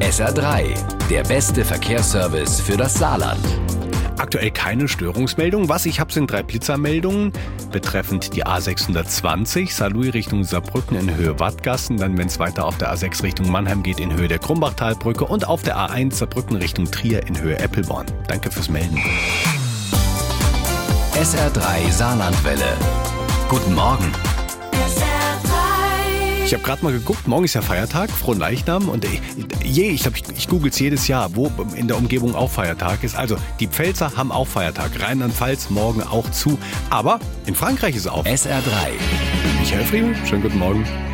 SR3, der beste Verkehrsservice für das Saarland. Aktuell keine Störungsmeldung. Was ich habe, sind 3 Blitzermeldungen betreffend die A620, Saarlouis Richtung Saarbrücken in Höhe Wattgassen. Dann, wenn es weiter auf der A6 Richtung Mannheim geht, in Höhe der Krumbachtalbrücke und auf der A1 Saarbrücken Richtung Trier in Höhe Eppelborn. Danke fürs Melden. SR3 Saarlandwelle. Guten Morgen. Ich habe gerade mal geguckt, morgen ist ja Feiertag, Frohen Leichnam und ich google es jedes Jahr, wo in der Umgebung auch Feiertag ist. Also die Pfälzer haben auch Feiertag, Rheinland-Pfalz morgen auch zu, aber in Frankreich ist es auch. SR3. Michael Friedl, schönen guten Morgen.